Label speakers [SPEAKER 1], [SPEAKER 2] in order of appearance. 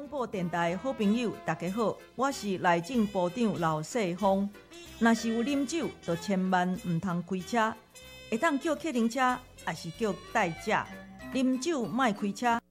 [SPEAKER 1] 广播电台的好朋友，大家好，我是内政部长老世峰。若是有啉酒，就千万唔通开车，会当叫客停车，还是叫代驾。啉酒莫开车，